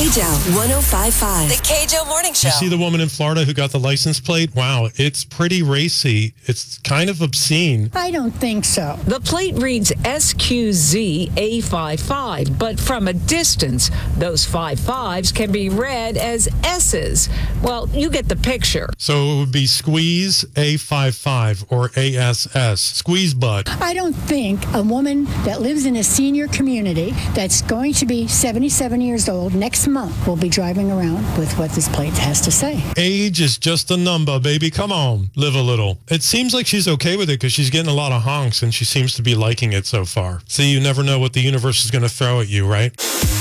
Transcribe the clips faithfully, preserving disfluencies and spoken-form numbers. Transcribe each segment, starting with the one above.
K J O one oh five point five. The K J O Morning Show. You see the woman in Florida who got the license plate? Wow, it's pretty racy. It's kind of obscene. I don't think so. The plate reads S Q Z A fifty-five, but from a distance, those five fives can be read as S's. Well, you get the picture. So it would be Squeeze A fifty-five or A S S. Squeeze butt. I don't think a woman that lives in a senior community that's going to be seventy-seven years old next month will be driving around with what this plate has to say. Age is just a number, baby. Come on, live a little. It seems like she's okay with it because she's getting a lot of honks and she seems to be liking it so far. See, you never know what the universe is going to throw at you, right?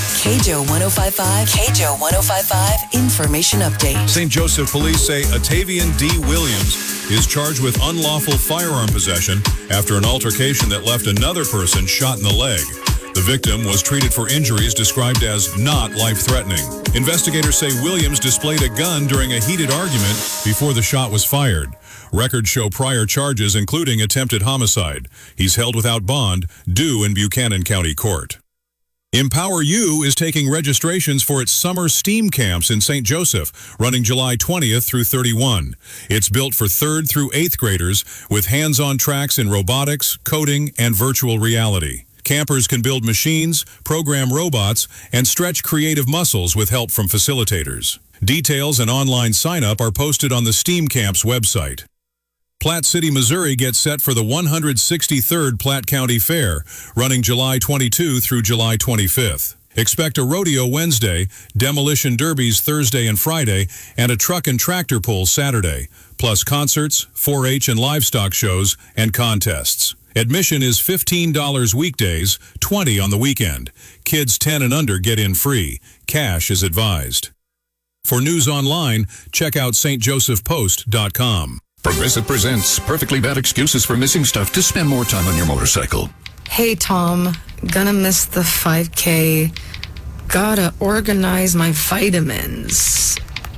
K J O one oh five point five. K J O one oh five point five Information Update. Saint Joseph police say Atavian D. Williams is charged with unlawful firearm possession after an altercation that left another person shot in the leg. The victim was treated for injuries described as not life-threatening. Investigators say Williams displayed a gun during a heated argument before the shot was fired. Records show prior charges, including attempted homicide. He's held without bond, due in Buchanan County Court. Empower You is taking registrations for its summer STEAM camps in Saint Joseph, running July twentieth through thirty-first. It's built for third through eighth graders with hands-on tracks in robotics, coding, and virtual reality. Campers can build machines, program robots, and stretch creative muscles with help from facilitators. Details and online sign-up are posted on the STEAM Camp's website. Platte City, Missouri gets set for the one hundred sixty-third Platte County Fair, running July twenty-second through July twenty-fifth. Expect a rodeo Wednesday, demolition derbies Thursday and Friday, and a truck and tractor pull Saturday, plus concerts, four H and livestock shows, and contests. Admission is fifteen dollars weekdays, twenty dollars on the weekend. Kids ten and under get in free. Cash is advised. For news online, check out s t joseph post dot com. Progressive presents Perfectly Bad Excuses for Missing Stuff to spend more time on your motorcycle. Hey, Tom. Gonna miss the five K. Gotta organize my vitamins.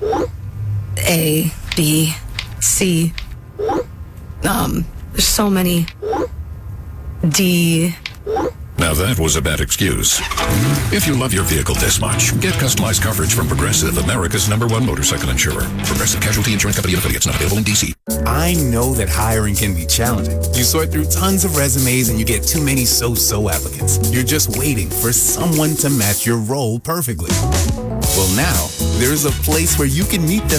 A, B, C. Um, there's so many. D. Now that was a bad excuse. If you love your vehicle this much, get customized coverage from Progressive, America's number one motorcycle insurer. Progressive Casualty Insurance Company and affiliates, not available in D C. I know that hiring can be challenging. You sort through tons of resumes and you get too many so-so applicants. You're just waiting for someone to match your role perfectly. Well, now, there's a place where you can meet them